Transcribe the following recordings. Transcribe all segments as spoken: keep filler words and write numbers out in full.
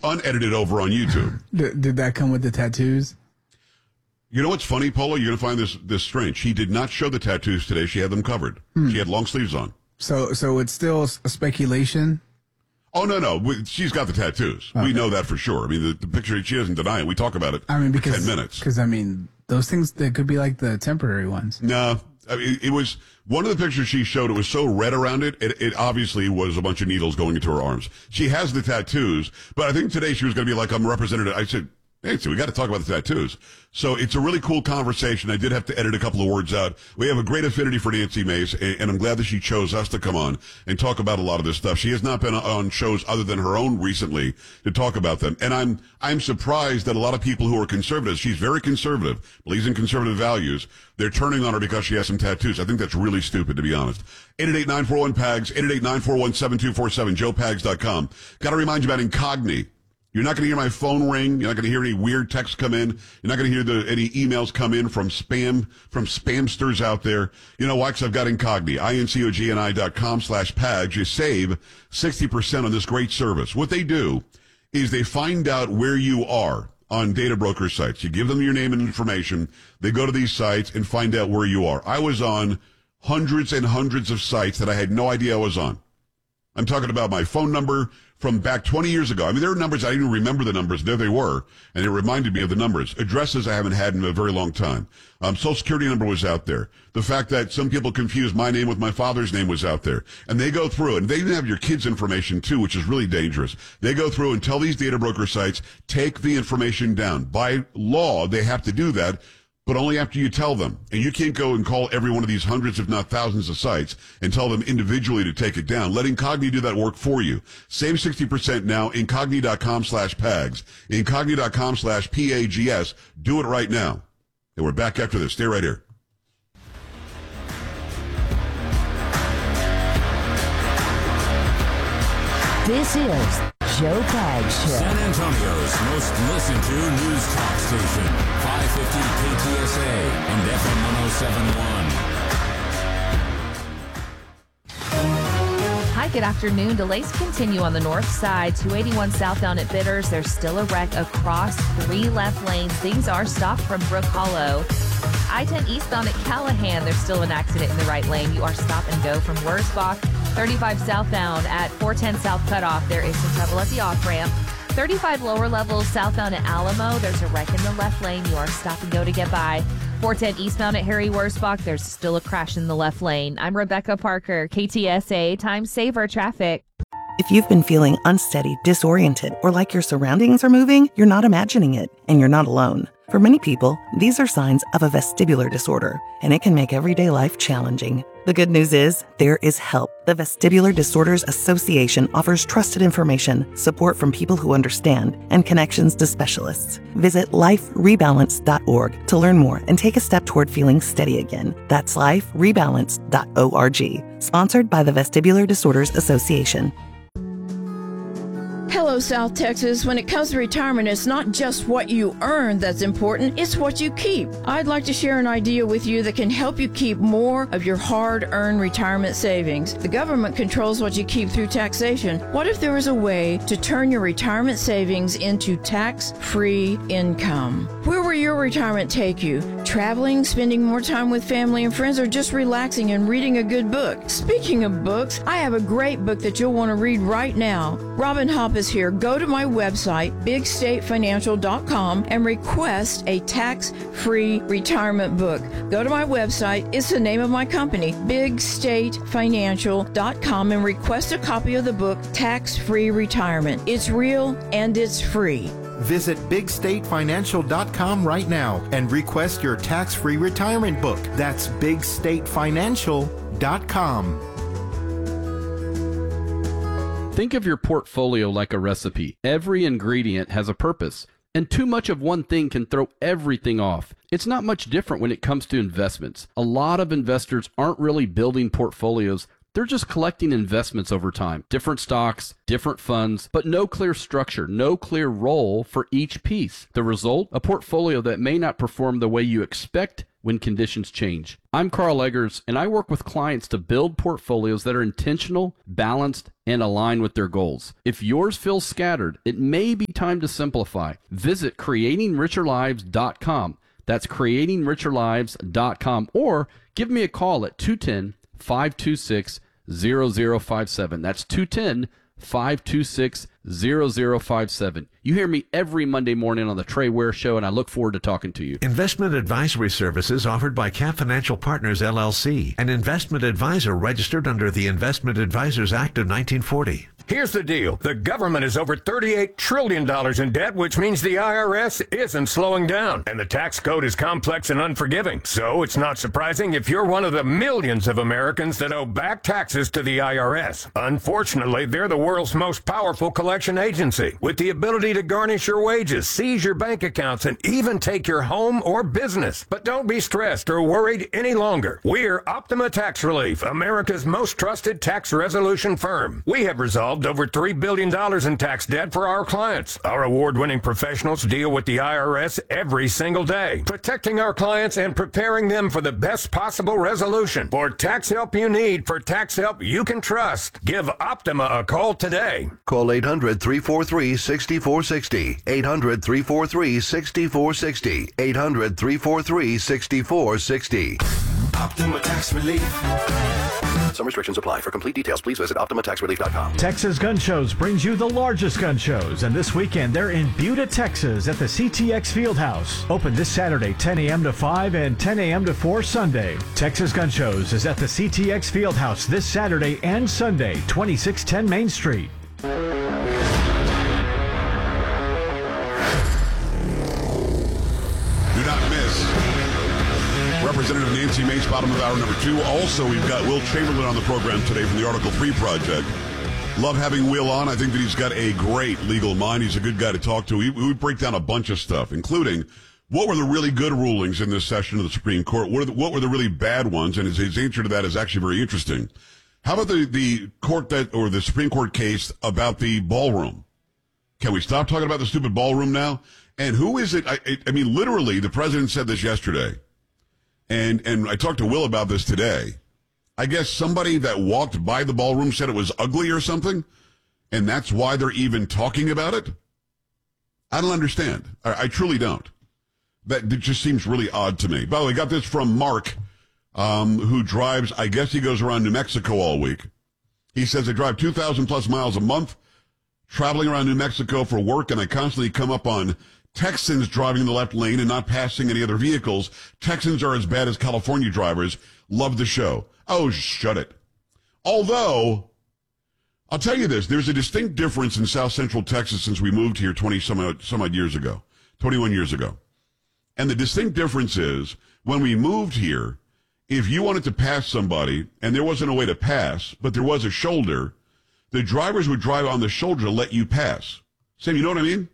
unedited over on YouTube. Did, did that come with the tattoos? You know what's funny, Polo? You're going to find this this strange. She did not show the tattoos today. She had them covered. Hmm. She had long sleeves on. So so it's still a speculation? Oh, no, no. We, she's got the tattoos. Okay. We know that for sure. I mean, the, the picture, she doesn't deny it. We talk about it I mean, because, for ten minutes. Because, I mean, those things, they could be like the temporary ones. No. I mean, it was one of the pictures she showed. It was so red around it, it. It obviously was a bunch of needles going into her arms. She has the tattoos, but I think today she was going to be like, I'm representative. I said, hey, so we got to talk about the tattoos. So it's a really cool conversation. I did have to edit a couple of words out. We have a great affinity for Nancy Mace, and I'm glad that she chose us to come on and talk about a lot of this stuff. She has not been on shows other than her own recently to talk about them. And I'm, I'm surprised that a lot of people who are conservatives, she's very conservative, believes in conservative values, they're turning on her because she has some tattoos. I think that's really stupid, to be honest. eight eight eight, nine four one, P A G S, eight eight eight, nine four one, seven two four seven, joe pags dot com. Got to remind you about Incogni. You're not going to hear my phone ring. You're not going to hear any weird texts come in. You're not going to hear the, any emails come in from spam, from spamsters out there. You know why? Because I've got Incogni, I N C O G N I dot com slash PAGS. You save sixty percent on this great service. What they do is they find out where you are on data broker sites. You give them your name and information. They go to these sites and find out where you are. I was on hundreds and hundreds of sites that I had no idea I was on. I'm talking about my phone number from back twenty years ago. I mean, there are numbers, I didn't even remember the numbers. There they were, and it reminded me of the numbers. Addresses I haven't had in a very long time. Um, Social Security number was out there. The fact that some people confuse my name with my father's name was out there. And they go through, and they even have your kids' information too, which is really dangerous. They go through and tell these data broker sites, take the information down. By law, they have to do that, but only after you tell them. And you can't go and call every one of these hundreds, if not thousands of sites and tell them individually to take it down. Let Incogni do that work for you. Save sixty percent now, incogni dot com slash PAGS, incogni dot com slash P A G S. Do it right now. And we're back after this. Stay right here. This is Joe Pags Show. San Antonio's most listened to news talk station. five fifty K T S A and F M one oh seven point one. Hi, good afternoon. Delays continue on the north side. two eighty-one southbound at Bitters. There's still a wreck across three left lanes. Things are stopped from Brook Hollow. I ten eastbound at Callahan. There's still an accident in the right lane. You are stop and go from Wurzbach. thirty-five southbound at four ten South Cutoff. There is some trouble at the off-ramp. thirty-five lower levels southbound at Alamo. There's a wreck in the left lane. You are stop and go to get by. four ten eastbound at Harry Wurzbach. There's still a crash in the left lane. I'm Rebecca Parker, K T S A Time Saver Traffic. If you've been feeling unsteady, disoriented, or like your surroundings are moving, you're not imagining it, and you're not alone. For many people, these are signs of a vestibular disorder, and it can make everyday life challenging. The good news is, there is help. The Vestibular Disorders Association offers trusted information, support from people who understand, and connections to specialists. Visit life rebalance dot org to learn more and take a step toward feeling steady again. That's life rebalance dot org. Sponsored by the Vestibular Disorders Association. Hello, South Texas. When it comes to retirement, it's not just what you earn that's important, it's what you keep. I'd like to share an idea with you that can help you keep more of your hard-earned retirement savings. The government controls what you keep through taxation. What if there was a way to turn your retirement savings into tax-free income? Where will your retirement take you? Traveling, spending more time with family and friends, or just relaxing and reading a good book? Speaking of books, I have a great book that you'll want to read right now. Robin Hopp is here. Go to my website, big state financial dot com, and request a tax-free retirement book. Go to my website. It's the name of my company, big state financial dot com, and request a copy of the book, Tax-Free Retirement. It's real and it's free. Visit big state financial dot com right now and request your tax-free retirement book. That's big state financial dot com. Think of your portfolio like a recipe. Every ingredient has a purpose, and too much of one thing can throw everything off. It's not much different when it comes to investments. A lot of investors aren't really building portfolios. They're just collecting investments over time. Different stocks, different funds, but no clear structure, no clear role for each piece. The result? A portfolio that may not perform the way you expect when conditions change. I'm Carl Eggers, and I work with clients to build portfolios that are intentional, balanced, and aligned with their goals. If yours feels scattered, it may be time to simplify. Visit creating richer lives dot com. That's creating richer lives dot com, or give me a call at two one zero, five two six, zero zero five seven. That's two one zero, five two six, zero zero five seven. You hear me every Monday morning on the Trey Ware Show, and I look forward to talking to you. Investment advisory services offered by Cap Financial Partners, L L C, an investment advisor registered under the Investment Advisors Act of nineteen forty. Here's the deal. The government is over thirty-eight trillion dollars in debt, which means the I R S isn't slowing down. And the tax code is complex and unforgiving. So it's not surprising if you're one of the millions of Americans that owe back taxes to the I R S. Unfortunately, they're the world's most powerful collection agency, with the ability to garnish your wages, seize your bank accounts, and even take your home or business. But don't be stressed or worried any longer. We're Optima Tax Relief, America's most trusted tax resolution firm. We have resolved over three billion dollars in tax debt for our clients. Our award-winning professionals deal with the I R S every single day, protecting our clients and preparing them for the best possible resolution. For tax help you need, for tax help you can trust, give Optima a call today. Call eight hundred, three four three, six four six zero, eight hundred, three four three, six four six zero, eight hundred, three four three, six four six zero. Optima Tax Relief. Some restrictions apply. For complete details, please visit optima tax relief dot com. Texas Gun Shows brings you the largest gun shows, and this weekend they're in Buda, Texas at the C T X Fieldhouse. Open this Saturday, ten a.m. to five and ten a.m. to four Sunday. Texas Gun Shows is at the C T X Fieldhouse this Saturday and Sunday, twenty-six ten Main Street. Do not miss Representative Nancy Mace, bottom of hour number two. Also, we've got Will Chamberlain on the program today from the Article three Project. Love having Will on. I think that he's got a great legal mind. He's a good guy to talk to. We, we break down a bunch of stuff, including what were the really good rulings in this session of the Supreme Court? What, are the, what were the really bad ones? And his, his answer to that is actually very interesting. How about the, the court that, or the Supreme Court case about the ballroom? Can we stop talking about the stupid ballroom now? And who is it? I, I mean, literally, the president said this yesterday. And and I talked to Will about this today. I guess somebody that walked by the ballroom said it was ugly or something, and that's why they're even talking about it? I don't understand. I, I truly don't. That it just seems really odd to me. By the way, I got this from Mark, um, who drives, I guess he goes around New Mexico all week. He says, I drive two thousand plus miles a month, traveling around New Mexico for work, and I constantly come up on Texans driving in the left lane and not passing any other vehicles. Texans are as bad as California drivers. Love the show. Oh, shut it. Although, I'll tell you this, there's a distinct difference in South Central Texas since we moved here twenty some odd, some odd years ago, twenty-one years ago. And the distinct difference is, when we moved here, if you wanted to pass somebody and there wasn't a way to pass, but there was a shoulder, the drivers would drive on the shoulder to let you pass. Sam, you know what I mean?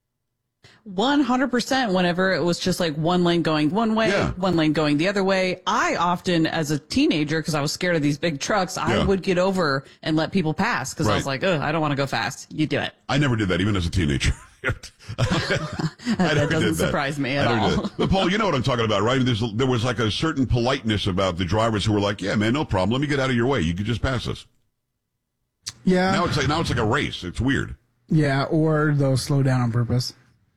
one hundred percent whenever it was just like one lane going one way, yeah. one lane going the other way. I often, as a teenager, because I was scared of these big trucks, I yeah. would get over and let people pass because right. I was like, oh, I don't want to go fast. You do it. I never did that, even as a teenager. I that doesn't surprise that. me at all. But Paul, you know what I'm talking about, right? There's, there was like a certain politeness about the drivers who were like, yeah, man, no problem. Let me get out of your way. You can just pass us. Yeah. Now it's like, now it's like a race. It's weird. Yeah, or they'll slow down on purpose.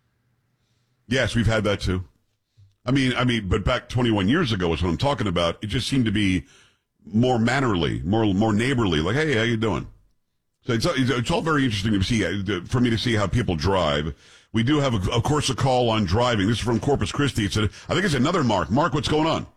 Yes, we've had that too. I mean, I mean, but back twenty-one years ago is what I'm talking about. It just seemed to be more mannerly, more more neighborly. Like, hey, how you doing? So it's it's all very interesting to see, for me to see how people drive. We do have, a, of course, a call on driving. This is from Corpus Christi. It's a, I think it's another Mark. Mark, what's going on?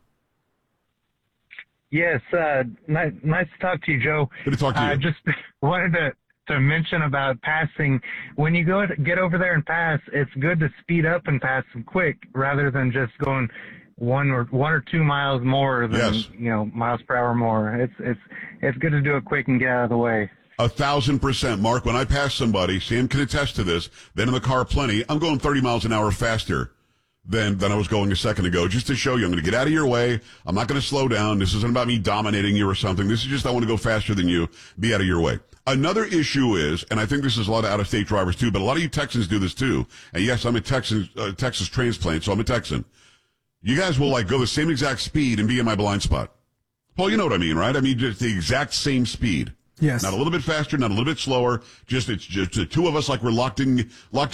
Yes, uh, nice, nice to talk to you, Joe. Good to talk to you. I just wanted to. to mention about passing. When you go to get over there and pass, it's good to speed up and pass them quick rather than just going one or one or two miles more than yes. you know miles per hour more. It's it's it's good to do it quick and get out of the way. A thousand percent, Mark. When I pass somebody, Sam can attest to this. Then in the car, plenty. I'm going thirty miles an hour faster than than I was going a second ago, just to show you I'm going to get out of your way. I'm not going to slow down. This isn't about me dominating you or something. This is just I want to go faster than you. Be out of your way. Another issue is, and I think this is a lot of out-of-state drivers too, but a lot of you Texans do this too. And yes, I'm a Texan, uh, Texas transplant, so I'm a Texan. you guys will like go the same exact speed and be in my blind spot. Paul, you know what I mean, right? I mean, just the exact same speed. Yes. Not a little bit faster, not a little bit slower. Just it's just the two of us like we're locked in, locked